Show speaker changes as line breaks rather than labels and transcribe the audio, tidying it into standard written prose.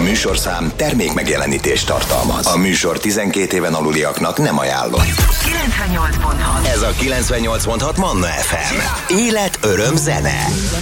műsorszám termék megjelenítést tartalmaz. A műsor 12 éven aluliaknak nem ajánlott.
98.6.
Ez a 98.6 Manna FM. Élet, öröm, zene.